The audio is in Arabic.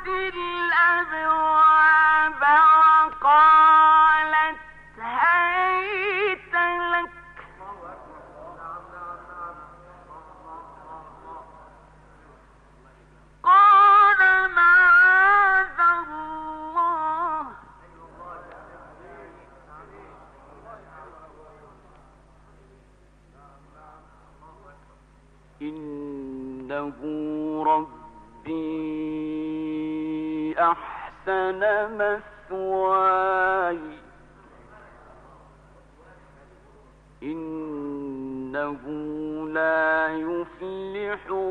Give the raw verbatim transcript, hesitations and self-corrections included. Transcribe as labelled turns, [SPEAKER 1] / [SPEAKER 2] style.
[SPEAKER 1] الأبواب وقالت هيت لك. قال معاذ الله إنه ربي أحسن مثواي إنه لا يفلح